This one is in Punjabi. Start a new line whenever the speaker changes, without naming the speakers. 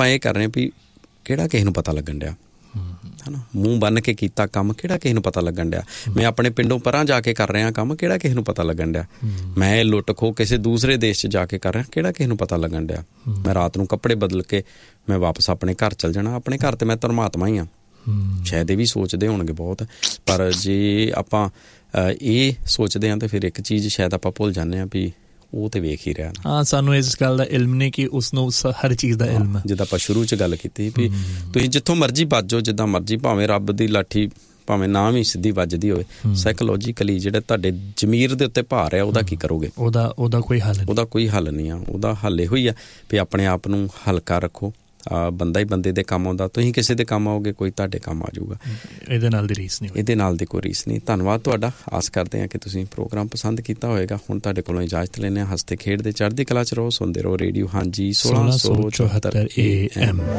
ਆਪਾਂ ਇਹ ਕਰ ਰਹੇ ਵੀ ਕਿਹੜਾ ਕਿਸੇ ਨੂੰ ਪਤਾ ਲੱਗਣ ਡਿਆ ਹੈ ਨਾ। ਮੂੰਹ ਬੰਨ੍ਹ ਕੇ ਕੀਤਾ ਕੰਮ, ਕਿਹੜਾ ਕਿਸੇ ਨੂੰ ਪਤਾ ਲੱਗਣ ਡਿਆ। ਮੈਂ ਆਪਣੇ ਪਿੰਡੋਂ ਪਰਾਂ ਜਾ ਕੇ ਕਰ ਰਿਹਾ ਕੰਮ, ਕਿਹੜਾ ਕਿਸੇ ਨੂੰ ਪਤਾ ਲੱਗਣ ਡਿਆ। ਮੈਂ ਲੁੱਟ ਖੋਹ ਕਿਸੇ ਦੂਸਰੇ ਦੇਸ਼ 'ਚ ਜਾ ਕੇ ਕਰ ਰਿਹਾ, ਕਿਹੜਾ ਕਿਸੇ ਨੂੰ ਪਤਾ ਲੱਗਣ ਡਿਆ। ਮੈਂ ਰਾਤ ਨੂੰ ਕੱਪੜੇ ਬਦਲ ਕੇ ਮੈਂ ਵਾਪਸ ਆਪਣੇ ਘਰ ਚੱਲ ਜਾਣਾ। ਆਪਣੇ ਘਰ ਤੇ ਮੈਂ ਧਰਮਾਤਮਾ ਹੀ ਹਾਂ। ਸ਼ਾਇਦ ਇਹ ਵੀ ਸੋਚਦੇ ਹੋਣਗੇ ਬਹੁਤ, ਪਰ ਜੇ ਆਪਾਂ ਇਹ ਸੋਚਦੇ ਹਾਂ ਤਾਂ ਫਿਰ ਇੱਕ ਚੀਜ਼ ਸ਼ਾਇਦ ਆਪਾਂ ਭੁੱਲ ਜਾਂਦੇ ਹਾਂ ਵੀ ਉਹ ਤੇ ਵੇਖ ਹੀ ਰਿਹਾ।
ਹਾਂ, ਸਾਨੂੰ ਇਸ ਗੱਲ ਦਾ ਇਲਮ ਨਹੀਂ ਕਿ ਉਸਨੂੰ ਹਰ ਚੀਜ਼ ਦਾ ਇਲਮ ਹੈ। ਜਿੱਦਾਂ
ਆਪਾਂ ਸ਼ੁਰੂ 'ਚ ਗੱਲ ਕੀਤੀ ਵੀ ਤੁਸੀਂ ਜਿੱਥੋਂ ਮਰਜ਼ੀ ਵੱਜੋ, ਜਿੱਦਾਂ ਮਰਜ਼ੀ, ਭਾਵੇਂ ਰੱਬ ਦੀ ਲਾਠੀ ਭਾਵੇਂ ਨਾ ਵੀ ਸਿੱਧੀ ਵੱਜਦੀ ਹੋਵੇ, ਸਾਈਕੋਲੋਜੀਕਲੀ ਜਿਹੜੇ ਤੁਹਾਡੇ ਜ਼ਮੀਰ ਦੇ ਉੱਤੇ ਭਾਰ ਆ ਉਹਦਾ ਕੀ ਕਰੋਗੇ? ਉਹਦਾ ਕੋਈ ਹੱਲ ਨਹੀਂ ਆ। ਉਹਦਾ ਹੱਲ ਇਹੋ ਹੀ ਆ ਵੀ ਆਪਣੇ ਆਪ ਨੂੰ ਹਲਕਾ ਰੱਖੋ। ਬੰਦਾ ਹੀ ਬੰਦੇ ਦੇ ਕੰਮ ਆਉਂਦਾ, ਤੁਸੀਂ ਕਿਸੇ ਦੇ ਕੰਮ ਆਓਗੇ, ਕੋਈ ਤੁਹਾਡੇ ਕੰਮ ਆ ਜਾਊਗਾ। ਇਹਦੇ ਨਾਲ ਦੀ ਕੋਈ ਰੀਸ ਨਹੀਂ। ਧੰਨਵਾਦ ਤੁਹਾਡਾ। ਆਸ ਕਰਦੇ ਹਾਂ ਕਿ ਤੁਸੀਂ ਪ੍ਰੋਗਰਾਮ ਪਸੰਦ ਕੀਤਾ ਹੋਏਗਾ। ਹੁਣ ਤੁਹਾਡੇ ਕੋਲੋਂ ਇਜਾਜ਼ਤ ਲੈਂਦੇ ਹਾਂ। ਹੱਸਦੇ ਖੇਡਦੇ ਚੜ੍ਹਦੀ ਕਲਾ 'ਚ ਰਹੋ, ਸੁਣਦੇ ਰਹੋ ਰੇਡੀਓ ਹਾਂਜੀ 1674 AM।